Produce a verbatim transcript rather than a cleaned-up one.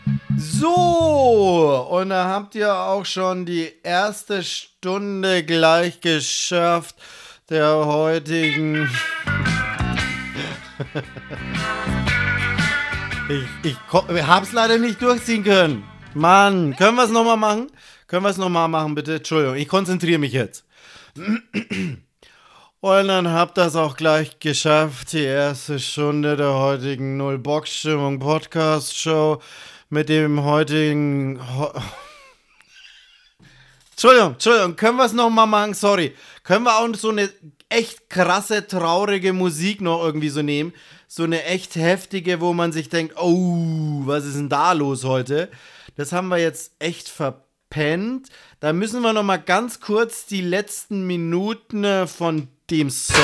So, und da habt ihr auch schon die erste Stunde gleich geschafft der heutigen... ich ich ko- hab's leider nicht durchziehen können. Mann, können wir es nochmal machen? Können wir es nochmal machen, bitte? Entschuldigung, ich konzentriere mich jetzt. Und dann habt ihr es auch gleich geschafft, die erste Stunde der heutigen Null-Bock-Stimmung Podcast-Show mit dem heutigen... Ho Entschuldigung, Entschuldigung, können wir es nochmal machen? Sorry. Können wir auch so eine echt krasse, traurige Musik noch irgendwie so nehmen? So eine echt heftige, wo man sich denkt, oh, was ist denn da los heute? Das haben wir jetzt echt verpennt. Da müssen wir nochmal ganz kurz die letzten Minuten äh, von dem Song